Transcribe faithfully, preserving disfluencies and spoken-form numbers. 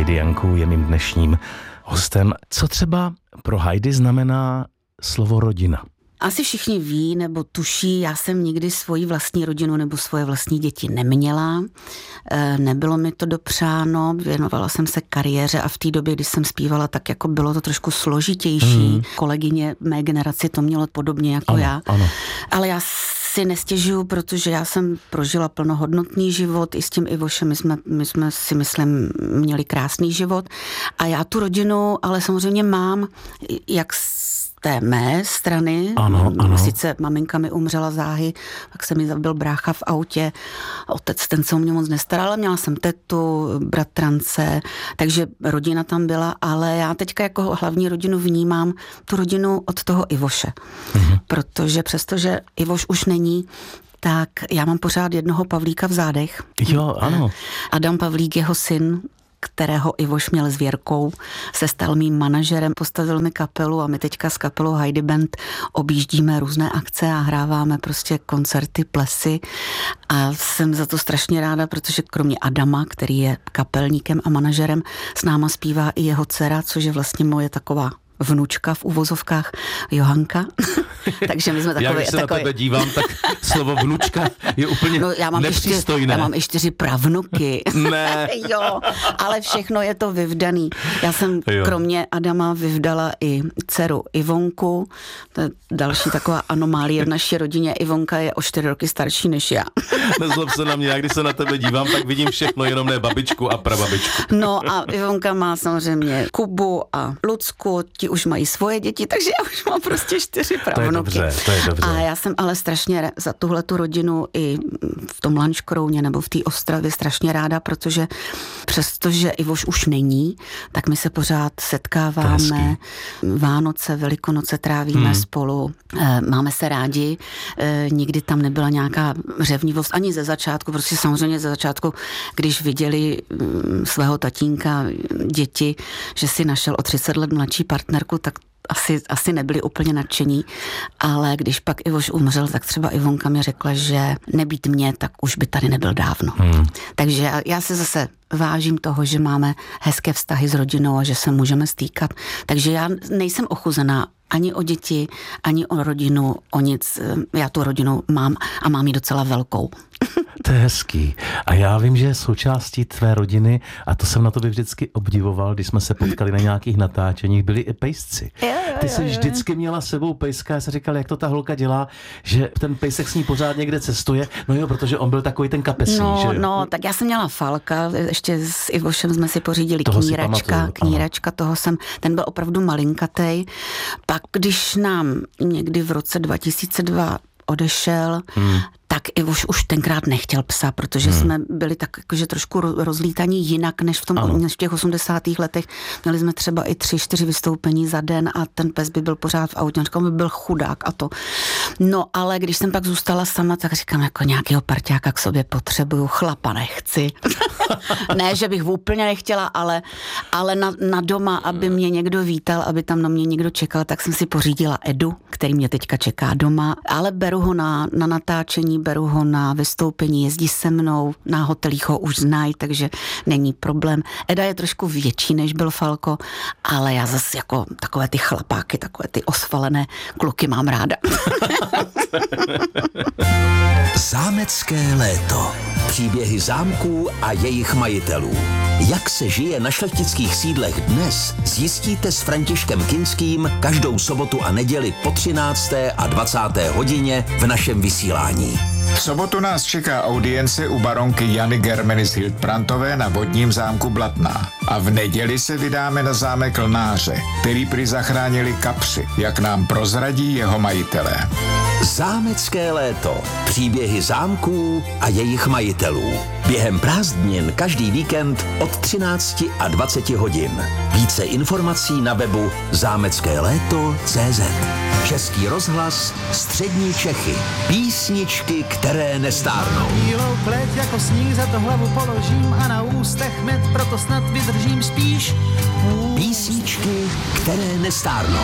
Heidi Jankou je mým dnešním hostem. Co třeba pro Heidi znamená slovo rodina? Asi všichni ví nebo tuší, já jsem nikdy svoji vlastní rodinu nebo svoje vlastní děti neměla. Nebylo mi to dopřáno, věnovala jsem se kariéře a v té době, když jsem zpívala, tak jako bylo to trošku složitější. Hmm. Kolegyně mé generaci to mělo podobně jako ano, já. Ano. Ale já si nestěžuju, protože já jsem prožila plnohodnotný život i s tím Ivošem, my jsme, my jsme si myslím měli krásný život a já tu rodinu ale samozřejmě mám jak z té mé strany, ano, ano. Sice maminka mi umřela záhy, pak se mi zabil brácha v autě, otec ten se o mě moc nestaral, ale měla jsem tetu, bratrance, takže rodina tam byla, ale já teďka jako hlavní rodinu vnímám tu rodinu od toho Ivoše, mhm. protože přestože Ivoš už není, tak já mám pořád jednoho Pavlíka v zádech. Jo, ano. Adam Pavlík, jeho syn, kterého Ivoš měl s Věrkou, se stal mým manažerem, postavil mi kapelu a my teďka s kapelou Heidi Band objíždíme různé akce a hráváme prostě koncerty, plesy a jsem za to strašně ráda, protože kromě Adama, který je kapelníkem a manažerem, s náma zpívá i jeho dcera, což je vlastně moje taková vnučka v uvozovkách Johanka. Takže my jsme takový... Já když se takový... na tebe dívám, tak slovo vnučka je úplně no, já mám nepřístojné. I čtyři, já mám i čtyři pravnuky. Ne. Jo, ale všechno je to vyvdaný. Já jsem jo. kromě Adama vyvdala i dceru Ivonku. To je další taková anomálie v naší rodině. Ivonka je o čtyři roky starší než já. Nezlob se na mě, já když se na tebe dívám, tak vidím všechno, jenom ne babičku a prababičku. No a Ivonka má samozřejmě Kubu a Lucku, ti už mají svoje děti, takže já už mám prostě čtyři pravnuky. To je dobře, to je dobře. A já jsem ale strašně za tuhletu rodinu i v tom Lanškrouně nebo v té Ostravě strašně ráda, protože přestože Ivoš už není, tak my se pořád setkáváme, Vánoce, Velikonoce trávíme hmm. spolu, máme se rádi, nikdy tam nebyla nějaká řevnivost, ani ze začátku, prostě samozřejmě ze začátku, když viděli svého tatínka děti, že si našel o třicet let mladší partnerku, tak Asi, asi nebyli úplně nadšení, ale když pak Ivoš umřel, tak třeba Ivonka mi řekla, že nebýt mě, tak už by tady nebyl dávno. Hmm. Takže já, já se zase vážím toho, že máme hezké vztahy s rodinou a že se můžeme stýkat. Takže já nejsem ochuzená ani o děti, ani o rodinu, o nic. Já tu rodinu mám a mám ji docela velkou. To je hezký. A já vím, že součástí tvé rodiny, a to jsem na tobě vždycky obdivoval, když jsme se potkali na nějakých natáčeních, byli i pejsci. Jo, jo, Ty jsi jo, jo. vždycky měla s sebou pejska, já jsem říkal, jak to ta holka dělá, že ten pejsek s ní pořád někde cestuje. No jo, protože on byl takový ten kapesný, no, že jo? No, tak já jsem měla Falka, ještě s Ivošem jsme si pořídili toho kníračka, kníračka, toho jsem, ten byl opravdu malinkatej. Pak, když nám někdy v roce dva tisíce dva odešel, hmm. tak Ivoš už tenkrát nechtěl psa, protože hmm. jsme byli tak jakože trošku rozlítaní jinak, než v, tom, než v těch osmdesátých letech. Měli jsme třeba i tři, čtyři vystoupení za den a ten pes by byl pořád v autě. Říkám, by byl chudák a to. No, ale když jsem pak zůstala sama, tak říkám, jako nějakýho parťáka k sobě potřebuju, chlapa nechci. Ne, že bych úplně nechtěla, ale, ale na, na doma, aby mě někdo vítal, aby tam na mě někdo čekal, tak jsem si pořídila Edu, který mě teďka čeká doma, ale beru ho na, na natáčení, beru ho na vystoupení, jezdí se mnou, na hotelích ho už znají, takže není problém. Eda je trošku větší, než byl Falko, ale já zase jako takové ty chlapáky, takové ty osvalené kluky mám ráda. Zámecké léto. Příběhy zámků a jejich majitelů. Jak se žije na šlechtických sídlech dnes, zjistíte s Františkem Kinským každou sobotu a neděli po třinácté a dvacáté hodině v našem vysílání. V sobotu nás čeká audience u baronky Jany Germenis Hildbrandtové na vodním zámku Blatná. A v neděli se vydáme na zámek Lnáře, který prý zachránili kapři, jak nám prozradí jeho majitelé. Zámecké léto. Příběhy zámků a jejich majitelů. Během prázdnin každý víkend od třinácti a dvaceti hodin. Více informací na webu zámecké léto tečka cé zet. Český rozhlas, střední Čechy. Písničky, které nestárnou. Bílou pleť jako sníh za to hlavu položím a na ústech med, proto snad vydržím spíš. Písničky, které nestárnou.